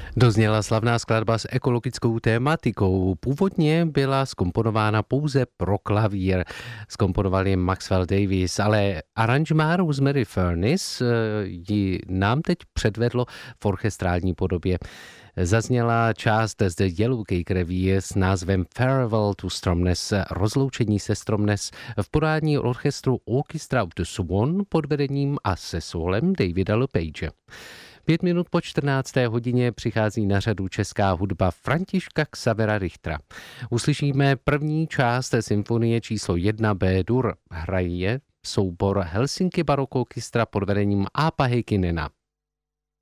Dozněla slavná skladba s ekologickou tématikou. Původně byla zkomponována pouze pro klavír. Zkomponoval ji Maxwell Davies, ale aranžmá Rosemary Furness ji nám teď předvedlo v orchestrální podobě. Zazněla část z The Yellow Cake Revue s názvem Farewell to Stromness, rozloučení se Stromness v podání orchestru Orchestra of the Swan pod vedením a se solem Davida LePage. 5 minut po 14. hodině přichází na řadu česká hudba Františka Xavera Richtera. Uslyšíme první část symfonie číslo 1 B-dur. Hraje soubor Helsinki Baroque Orchestra pod vedením Aapo Heikkinena.